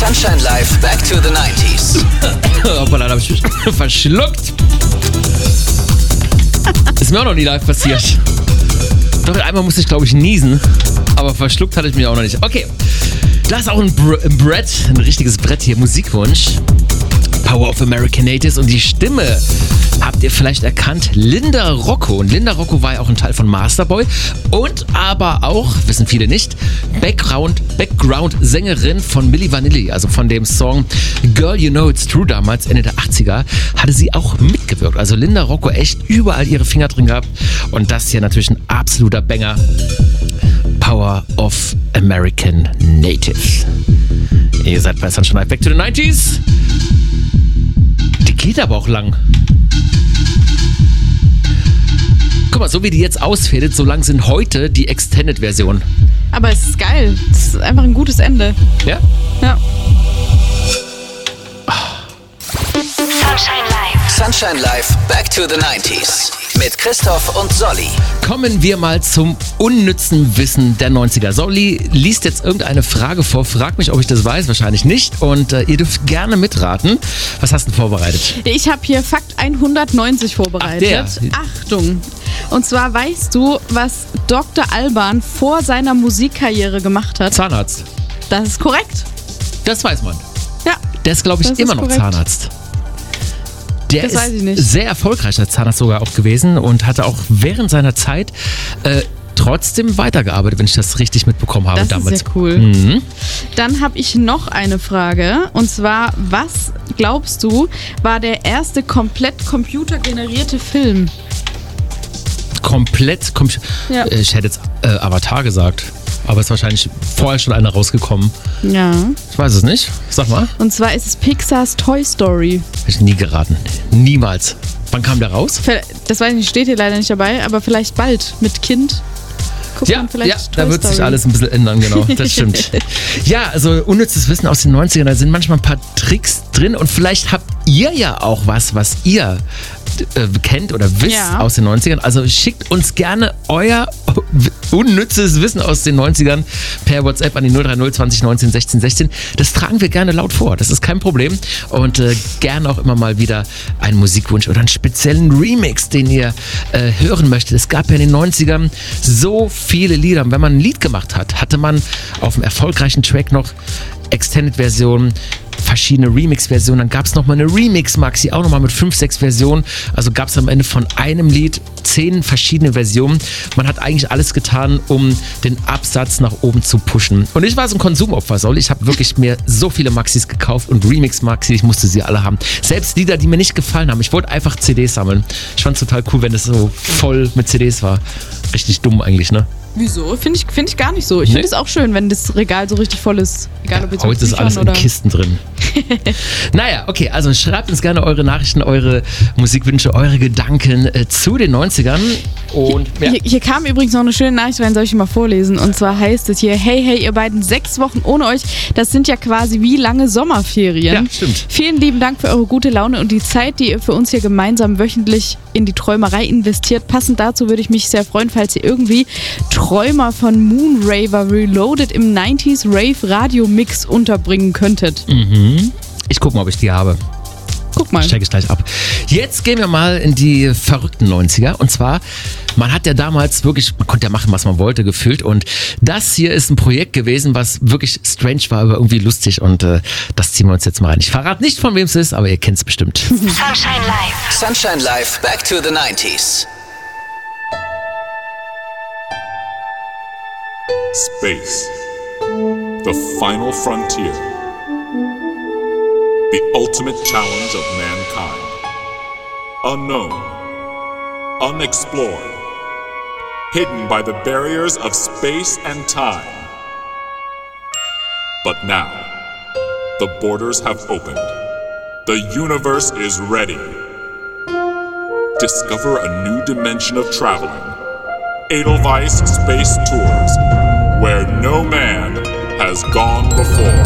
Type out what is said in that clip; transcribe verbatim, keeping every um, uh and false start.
Sunshine Live Back to the nineties. Hoppala, da hab ich mich verschluckt. Ist mir auch noch nie live passiert. Doch einmal musste ich, glaube ich, niesen. Aber verschluckt hatte ich mich auch noch nicht. Okay, da ist auch ein, Br- ein Brett, ein richtiges Brett hier, Musikwunsch. Power of American Natives und die Stimme habt ihr vielleicht erkannt, Linda Rocco. Und Linda Rocco war ja auch ein Teil von Masterboy und aber auch, wissen viele nicht, Background, Background-Sängerin von Milli Vanilli, also von dem Song Girl You Know It's True damals, Ende der achtziger, hatte sie auch mitgewirkt. Also Linda Rocco echt überall ihre Finger drin gehabt und das hier natürlich ein absoluter Banger. Power of American Natives. Ihr seid bei Sunshine Live Back to the nineties. Die geht aber auch lang. Guck mal, so wie die jetzt ausfädelt, so lang sind heute die Extended-Versionen. Aber es ist geil. Es ist einfach ein gutes Ende. Ja? Ja. Sunshine Live. Sunshine Live Back to the nineties. Mit Christoph und Solly. Kommen wir mal zum unnützen Wissen der neunziger. Solly liest jetzt irgendeine Frage vor, fragt mich, ob ich das weiß, wahrscheinlich nicht. Und äh, ihr dürft gerne mitraten. Was hast du denn vorbereitet? Ich habe hier Fakt hundertneunzig vorbereitet. Ach, der. Achtung. Und zwar weißt du, was Doktor Alban vor seiner Musikkarriere gemacht hat? Zahnarzt. Das ist korrekt. Das weiß man. Ja. Der ist, glaube ich, Das immer ist noch korrekt. Zahnarzt. Der Das weiß ich ist nicht. sehr erfolgreicher Zahnarzt sogar auch gewesen und hatte auch während seiner Zeit äh, trotzdem weitergearbeitet, wenn ich das richtig mitbekommen habe Das damals. ist sehr cool. Mhm. Dann habe ich noch eine Frage. Und zwar, was glaubst du, war der erste komplett computergenerierte Film? Komplett. Kom- Ja. Äh, Ich hätte jetzt äh, Avatar gesagt. Aber es ist wahrscheinlich vorher schon einer rausgekommen. Ja. Ich weiß es nicht. Sag mal. Und zwar ist es Pixars Toy Story. Hätte ich nie geraten. Niemals. Wann kam der raus? Das weiß ich nicht, steht hier leider nicht dabei, aber vielleicht bald mit Kind. Guckt Ja, man vielleicht ja, Toy da wird sich Story. alles ein bisschen ändern, genau. Das stimmt. Ja, also unnützes Wissen aus den neunzigern, da sind manchmal ein paar Tricks drin und vielleicht habt ihr ja auch was, was ihr äh, kennt oder wisst Ja. aus den neunzigern. Also schickt uns gerne euer unnützes Wissen aus den neunzigern per WhatsApp an die null drei null zwanzig neunzehn sechzehn sechzehn. Das tragen wir gerne laut vor, das ist kein Problem. Und äh, gerne auch immer mal wieder einen Musikwunsch oder einen speziellen Remix, den ihr äh, hören möchtet. Es gab ja in den neunzigern so viele Lieder. Wenn man ein Lied gemacht hat, hatte man auf dem erfolgreichen Track noch Extended-Versionen, verschiedene Remix-Versionen. Dann gab es nochmal eine Remix-Maxi, auch nochmal mit fünf, sechs Versionen. Also gab es am Ende von einem Lied zehn verschiedene Versionen. Man hat eigentlich alles getan, um den Absatz nach oben zu pushen. Und ich war so ein Konsumopfer, Saul. Ich habe wirklich mir so viele Maxis gekauft und Remix-Maxis, ich musste sie alle haben. Selbst Lieder, die mir nicht gefallen haben. Ich wollte einfach C Ds sammeln. Ich fand es total cool, wenn es so voll mit C Ds war. Richtig dumm eigentlich, ne? Wieso? Finde ich, find ich gar nicht so. Ich Nee? finde es auch schön, wenn das Regal so richtig voll ist. Egal, ob jetzt mit Heute ist Büchern alles in oder Kisten drin. Naja, okay, also schreibt uns gerne eure Nachrichten, eure Musikwünsche, eure Gedanken äh, zu den neunzigern. Und ja. Hier, hier kam übrigens noch eine schöne Nachricht rein, soll ich die mal vorlesen? Und zwar heißt es hier, hey, hey, ihr beiden, sechs Wochen ohne euch, das sind ja quasi wie lange Sommerferien. Ja, stimmt. Vielen lieben Dank für eure gute Laune und die Zeit, die ihr für uns hier gemeinsam wöchentlich in die Träumerei investiert. Passend dazu würde ich mich sehr freuen, falls ihr irgendwie Träumer von Moonraver Reloaded im neunziger Rave Radio Mix unterbringen könntet. Mhm. Ich gucke mal, ob ich die habe. Guck mal. Ich check es gleich ab. Jetzt gehen wir mal in die verrückten neunziger. Und zwar, man hat ja damals wirklich, man konnte ja machen, was man wollte, gefühlt. Und das hier ist ein Projekt gewesen, was wirklich strange war, aber irgendwie lustig. Und äh, das ziehen wir uns jetzt mal rein. Ich verrate nicht, von wem es ist, aber ihr kennt es bestimmt. Sunshine Live. Sunshine Live Back to the nineties. Space. The final frontier. The ultimate challenge of mankind. Unknown. Unexplored. Hidden by the barriers of space and time. But now, the borders have opened. The universe is ready. Discover a new dimension of traveling. Edelweiss Space Tours, where no man has gone before.